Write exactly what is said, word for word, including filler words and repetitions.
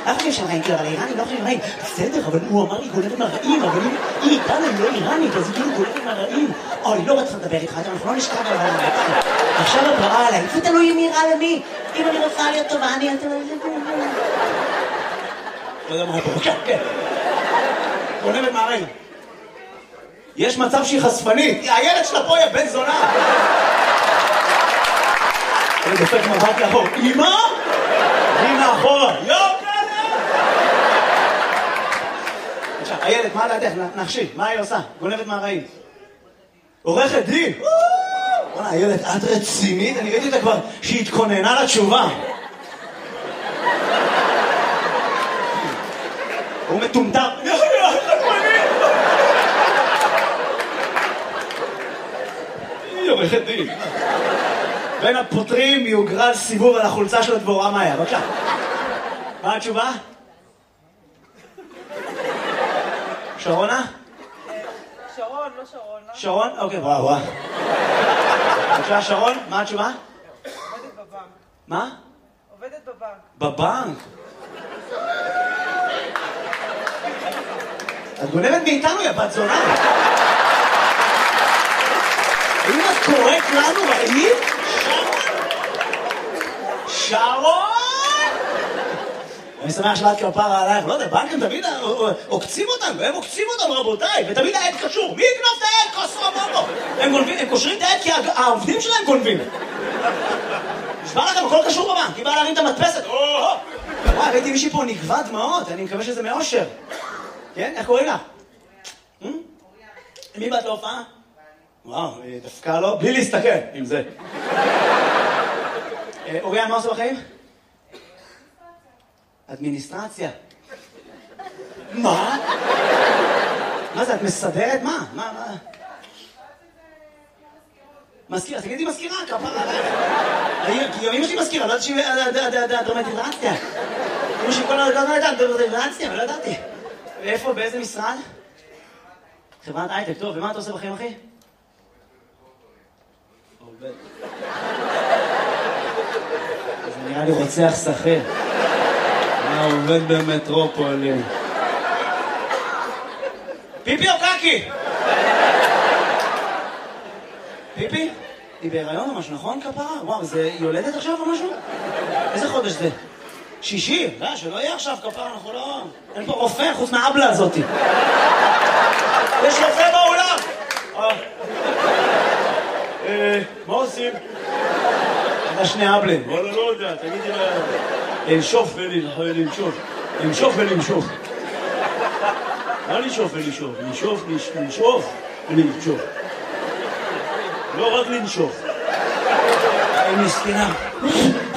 אף חושב שהם רעים, כאילו, אבל האיראנים לא חושבים רעים. בסדר, אבל הוא אמר לי גונבת מהרעים, אבל אם היא איתנו, היא לא איראנית, אז היא כאילו גונבת מהרעים. אוי, לא רצה לדבר איתך, אנחנו לא נשכב על הרעים. עכשיו את רעה עליי, איפה תלוי מי רע למי? אם אני רוצה להיות טובה, אני... לא יודע מה פה, כן, כן. גונבת מהרעים. יש מצב שהיא חשפנית. הילד שלה פה היא בן זונה. אני דופק מבט לאחור. אמא? היא מאחורה. יו, כלה! עכשיו, הילד, מה לידך? נחשי, מה היא עושה? גונבת מהרעים. עורכת דין. וואלה, הילד, את רצינית? אני ראיתי אותה כבר שהיא התכוננה לתשובה. הוא מטומטם. היא עורכת דין. בין הפותרים יוגרל סיבוב על החולצה של הדבורה מאיה. בבקשה. מה התשובה? שרונה? שרון, לא שרון. שרון? אוקיי, וואו, וואו. בבקשה, שרון, מה התשובה? עובדת בבנק. מה? עובדת בבנק. בבנק? את גונבת מאיתנו, יא בת זונה. אם את קוראת לנו רעים? שרון! אני שמח שלאת כפרה עלייך, לא יודע, בנקים תמיד עוקצים אותנו, הם עוקצים אותנו רבותיי, ותמיד העד קשור. מי יקנוב את העד? כוסו המומו. הם קושרים את העד כי העובדים שלהם גונבים. נשמע לכם, הכל קשור בבנק, היא באה להרים את המדפסת. וואי, ראיתי מישהי פה נגבה דמעות, אני מקווה שזה מאושר. כן? איך קוראים לך? מי באת להופעה? וואו, דווקא לא, בלי להסתכל עם זה. אוריאן, מה עושה בחיים? אדמיניסטרציה. מה? מה זה, את מסדרת? מה? מה, מה? מזכירה, תגידי מזכירה, כפרה עליך. כי אמא שלי מזכירה, לא ידעתי שהיא דרמטיזציה. אמא שלי כל הזמן הייתה דרמטיזציה, אבל לא ידעתי. ואיפה, באיזה משרד? חברת הייטק, טוב, ומה אתה עושה בחיים, אחי? עובד. זה נראה לי רוצח שכיר. מה עובד במטרופולין? פיפי או קקי? פיפי? היא בהיריון או משהו, נכון כפרה? וואו, זה יולדת עכשיו או משהו? איזה חודש זה? שישי? לא, שלא יהיה עכשיו כפרה, אנחנו לא... אין פה רופא חוץ מהאבלה הזאתי. יש רופא באולם! מה עושים? אתה שני אבלים. וואלה, לא יודע, תגידי לה... לנשוף ולנשוף. לנשוף ולנשוף. מה לנשוף ולנשוף? לנשוף, לנשוף ולנשוף. לא רק לנשוף. היא מסכנה.